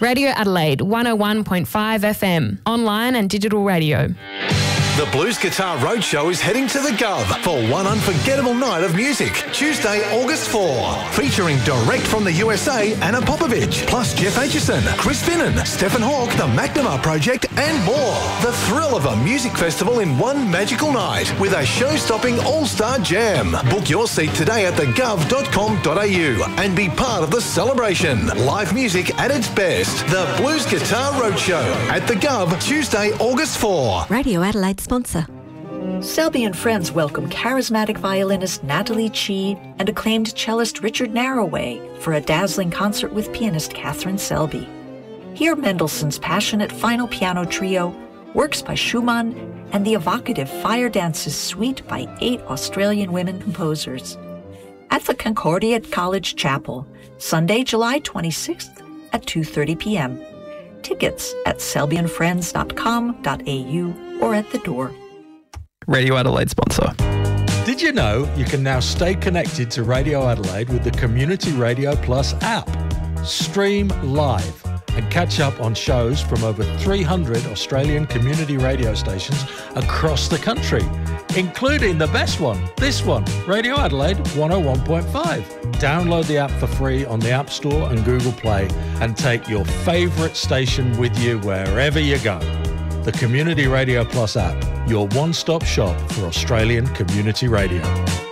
Radio Adelaide 101.5 FM, online and digital radio. The Blues Guitar Roadshow is heading to the Gov for one unforgettable night of music. Tuesday, August 4. Featuring direct from the USA, Anna Popovich, plus Jeff Aitchison, Chris Finnan, Stephen Hawke, the McNamara Project, and more. The thrill of a music festival in one magical night with a show-stopping all-star jam. Book your seat today at thegov.com.au and be part of the celebration. Live music at its best. The Blues Guitar Roadshow at the Gov, Tuesday, August 4. Radio Adelaide sponsor. Selby and friends welcome charismatic violinist Natalie Chi and acclaimed cellist Richard Narroway for a dazzling concert with pianist Catherine Selby. Hear Mendelssohn's passionate final piano trio, works by Schumann, and the evocative Fire Dances suite by 8 Australian women composers. At the Concordia College Chapel, Sunday, July 26th at 2:30 p.m. Tickets at selbyandfriends.com.au or at the door. Radio Adelaide sponsor. Did you know you can now stay connected to Radio Adelaide with the Community Radio Plus app? Stream live and catch up on shows from over 300 Australian community radio stations across the country, including the best one, this one, Radio Adelaide 101.5. Download the app for free on the App Store and Google Play and take your favourite station with you wherever you go. The Community Radio Plus app, your one-stop shop for Australian community radio.